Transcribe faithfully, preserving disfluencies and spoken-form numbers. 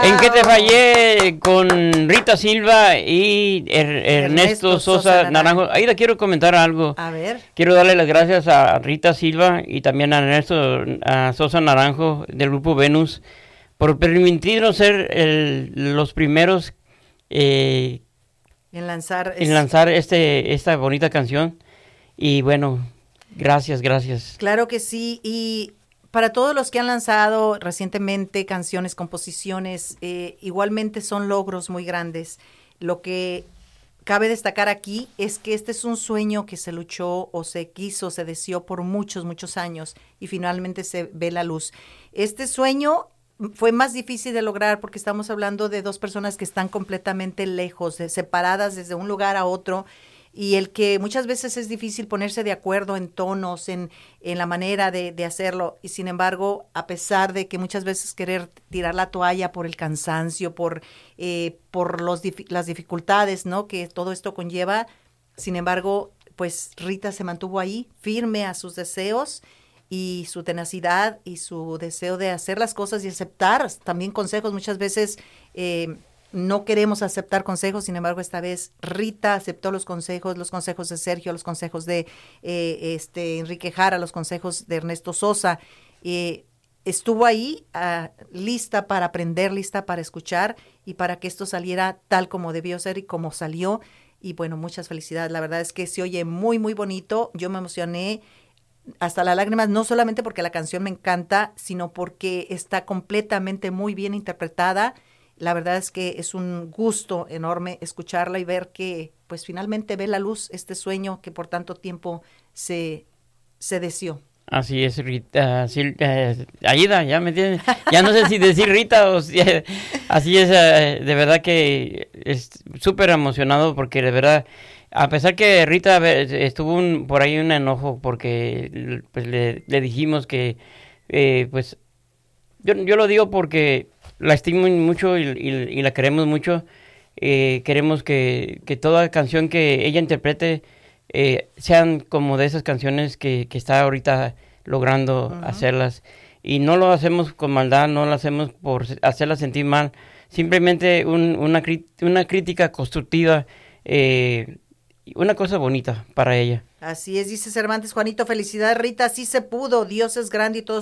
¿En qué te fallé? Con Rita Silva y er, Ernesto, Ernesto Sosa, Sosa Naranjo. Naranjo. Ahí le quiero comentar algo. A ver. Quiero darle las gracias a Rita Silva y también a Ernesto a Sosa Naranjo del grupo Venus por permitirnos ser el, los primeros eh, en lanzar, en lanzar este esta bonita canción. Y bueno, gracias, gracias. Claro que sí. Y para todos los que han lanzado recientemente canciones, composiciones, eh, igualmente son logros muy grandes. Lo que cabe destacar aquí es que este es un sueño que se luchó o se quiso, se deseó por muchos, muchos años y finalmente se ve la luz. Este sueño fue más difícil de lograr porque estamos hablando de dos personas que están completamente lejos, de, separadas desde un lugar a otro, y el que muchas veces es difícil ponerse de acuerdo en tonos, en, en la manera de, de hacerlo, y sin embargo, a pesar de que muchas veces querer tirar la toalla por el cansancio, por, eh, por los, las dificultades, ¿no?, que todo esto conlleva, sin embargo, pues Rita se mantuvo ahí, firme a sus deseos, y su tenacidad y su deseo de hacer las cosas y aceptar también consejos. Muchas veces eh, no queremos aceptar consejos, sin embargo, esta vez Rita aceptó los consejos, los consejos de Sergio, los consejos de eh, este Enrique Jara, los consejos de Ernesto Sosa. Eh, estuvo ahí uh, lista para aprender, lista para escuchar y para que esto saliera tal como debió ser y como salió. Y bueno, muchas felicidades. La verdad es que se oye muy, muy bonito. Yo me emocioné hasta las lágrimas, no solamente porque la canción me encanta, sino porque está completamente muy bien interpretada. La verdad es que es un gusto enorme escucharla y ver que pues finalmente ve la luz este sueño que por tanto tiempo se, se deseó. Así es, Rita, así, uh, Aida, ya me entiendes, ya no sé si decir Rita o si, uh, así es, uh, de verdad que es súper emocionado porque de verdad, a pesar que Rita estuvo un, por ahí un enojo porque pues, le, le dijimos que, eh, pues, yo, yo lo digo porque la estimo mucho y, y, y la queremos mucho, eh, queremos que, que toda canción que ella interprete eh, sean como de esas canciones que, que está ahorita logrando uh-huh. hacerlas, y no lo hacemos con maldad, no lo hacemos por hacerla sentir mal, simplemente un, una, una crítica constructiva, eh, una cosa bonita para ella. Así es, dice Cervantes. Juanito, felicidades Rita, sí se pudo, Dios es grande y todos